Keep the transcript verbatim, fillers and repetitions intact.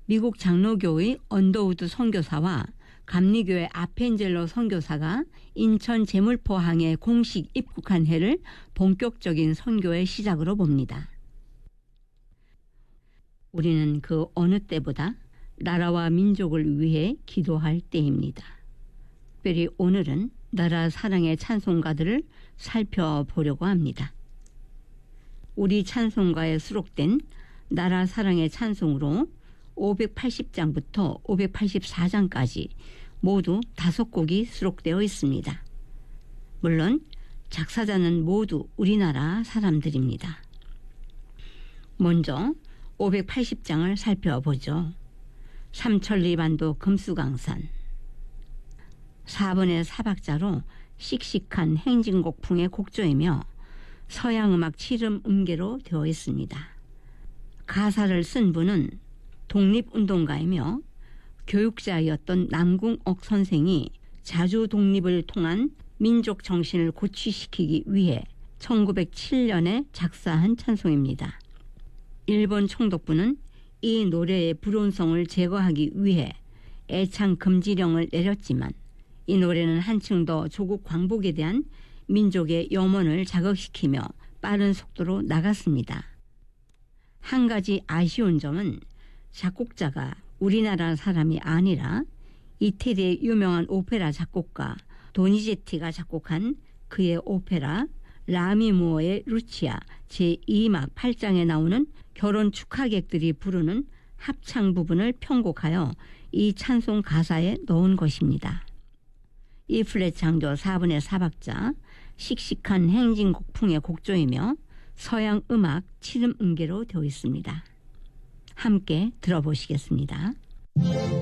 미국 장로교의 언더우드 선교사와 감리교의 아펜젤로 선교사가 인천 제물포항에 공식 입국한 해를 본격적인 선교의 시작으로 봅니다. 우리는 그 어느 때보다 나라와 민족을 위해 기도할 때입니다. 특별히 오늘은 나라 사랑의 찬송가들을 살펴보려고 합니다. 우리 찬송가에 수록된 나라 사랑의 찬송으로 오백팔십 장부터 오백팔십사 장까지 모두 다섯 곡이 수록되어 있습니다. 물론 작사자는 모두 우리나라 사람들입니다. 먼저 오백팔십 장을 살펴보죠. 삼천리반도 금수강산. 사 번의 사박자로 씩씩한 행진곡풍의 곡조이며 서양음악 칠음 음계로 되어 있습니다. 가사를 쓴 분은 독립운동가이며 교육자였던 남궁옥 선생이 자주 독립을 통한 민족 정신을 고취시키기 위해 천구백칠 년에 작사한 찬송입니다. 일본 총독부는 이 노래의 불온성을 제거하기 위해 애창 금지령을 내렸지만 이 노래는 한층 더 조국 광복에 대한 민족의 염원을 자극시키며 빠른 속도로 나갔습니다. 한 가지 아쉬운 점은 작곡자가 우리나라 사람이 아니라 이태리의 유명한 오페라 작곡가 도니제티가 작곡한 그의 오페라 라미무어의 루치아 제이 막 팔 장에 나오는 결혼 축하객들이 부르는 합창 부분을 편곡하여 이 찬송 가사에 넣은 것입니다. 이 플랫 장조 사 번의 사박자 씩씩한 행진곡풍의 곡조이며 서양 음악 칠음 음계로 되어 있습니다. 함께 들어보시겠습니다.